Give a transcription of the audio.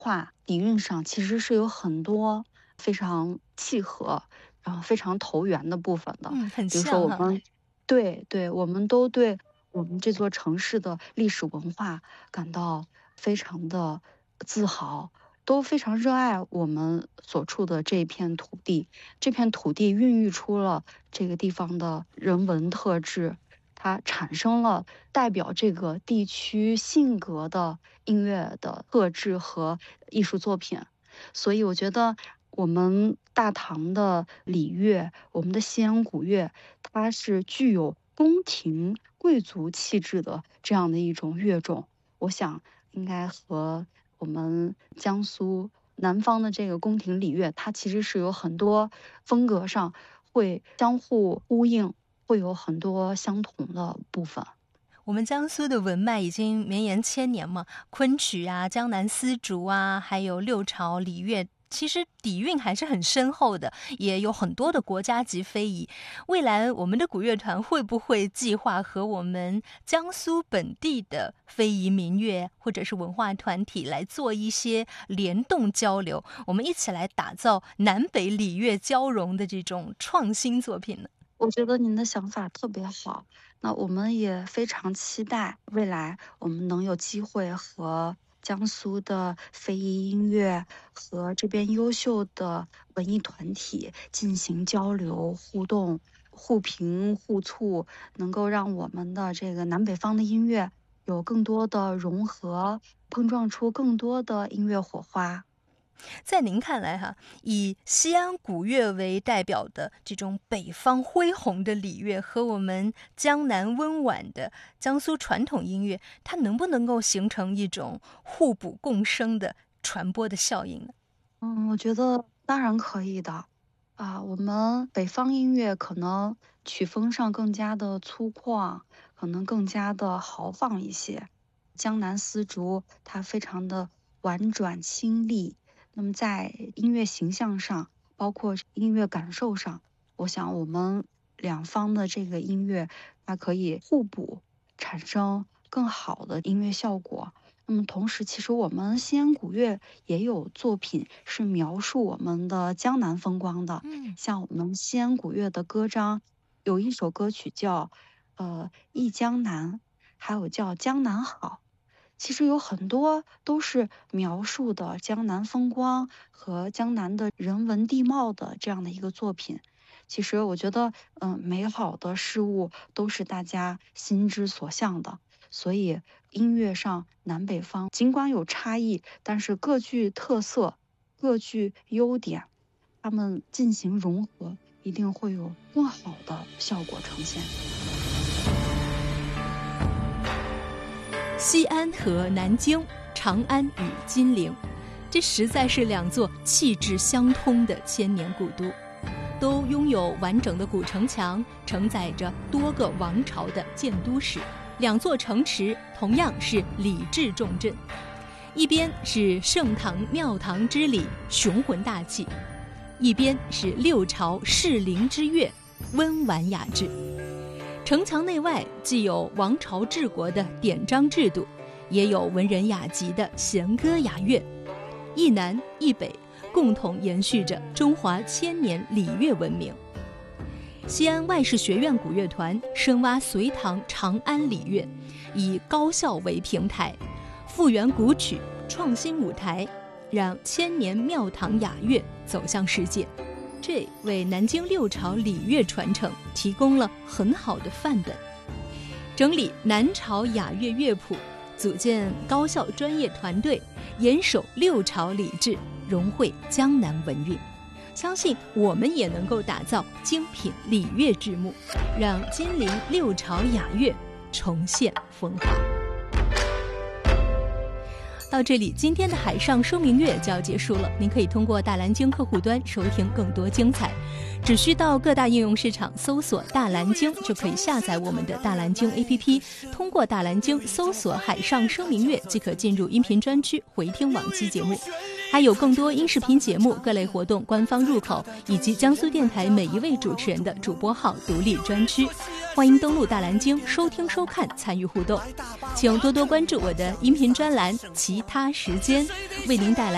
话底蕴上其实是有很多非常契合，然后非常投缘的部分的。 很比如说像哈。 我们对对，我们都对我们这座城市的历史文化感到非常的自豪，都非常热爱我们所处的这片土地。这片土地孕育出了这个地方的人文特质，它产生了代表这个地区性格的音乐的特质和艺术作品。所以我觉得我们大唐的礼乐，我们的西安古乐，它是具有宫廷贵族气质的这样的一种乐种。我想应该和我们江苏南方的这个宫廷礼乐，它其实是有很多风格上会相互呼应，会有很多相同的部分。 我们江苏的文脉已经绵延千年嘛，昆曲啊、江南丝竹啊，还有六朝礼乐，其实底蕴还是很深厚的，也有很多的国家级非遗。未来我们的古乐团会不会计划和我们江苏本地的非遗民乐或者是文化团体来做一些联动交流？我们一起来打造南北礼乐交融的这种创新作品呢？ 我觉得您的想法特别好，那我们也非常期待未来我们能有机会和江苏的非遗音乐和这边优秀的文艺团体进行交流互动、互评互促，能够让我们的这个南北方的音乐有更多的融合，碰撞出更多的音乐火花。 在您看来哈，以西安古乐为代表的这种北方恢宏的礼乐和我们江南温婉的江苏传统音乐，它能不能够形成一种互补共生的传播的效应呢？ 我觉得当然可以的。我们北方音乐可能曲风上更加的粗犷，可能更加的豪放一些。江南丝竹它非常的婉转清丽，那么在音乐形象上，包括音乐感受上，我想我们两方的这个音乐，它可以互补，产生更好的音乐效果。那么同时，其实我们西安古乐也有作品是描述我们的江南风光的， 嗯。 像我们西安古乐的歌章，有一首歌曲叫忆江南》，还有叫《江南好》。其实有很多都是描述的江南风光和江南的人文地貌的这样的一个作品。其实我觉得，美好的事物都是大家心之所向的。所以音乐上南北方尽管有差异，但是各具特色，各具优点，他们进行融合，一定会有更好的效果呈现。 西安和南京，长安与金陵，这实在是两座气质相通的千年古都，都拥有完整的古城墙，承载着多个王朝的建都史。两座城池同样是礼制重镇，一边是盛唐庙堂之礼，雄浑大气；一边是六朝士林之乐，温婉雅致。城墙内外既有王朝治国的典章制度，也有文人雅集的弦歌雅乐，一南一北共同延续着中华千年礼乐文明。西安外事学院古乐团深挖隋唐长安礼乐，以高校为平台，复原古曲，创新舞台，让千年庙堂雅乐走向世界。这为南京六朝礼乐传承提供了很好的范本。整理南朝雅乐乐谱，组建高校专业团队，严守六朝礼制，融汇江南文韵。相信我们也能够打造精品礼乐剧目，让金陵六朝雅乐重现风华。到这里，今天的海上说明乐就要结束了。您可以通过大蓝鲸客户端收听更多精彩，只需到各大应用市场搜索大蓝鲸，就可以下载我们的大蓝鲸 APP。通过大蓝鲸搜索海上声明乐，即可进入音频专区回听往期节目，还有更多音视频节目、各类活动官方入口，以及江苏电台每一位主持人的主播号独立专区。欢迎登录大蓝鲸收听收看，参与互动。请多多关注我的音频专栏其他时间，为您带来